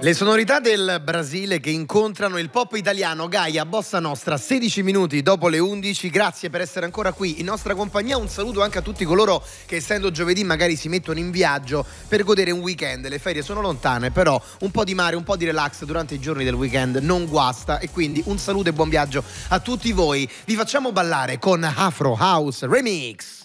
Le sonorità del Brasile che incontrano il pop italiano. Gaia, Bossa Nostra, 16 minuti dopo le 11. Grazie per essere ancora qui in nostra compagnia. Un saluto anche a tutti coloro che, essendo giovedì, magari si mettono in viaggio per godere un weekend. Le ferie sono lontane, però un po' di mare, un po' di relax durante i giorni del weekend non guasta. E quindi un saluto e buon viaggio a tutti voi. Vi facciamo ballare con Afro House Remix.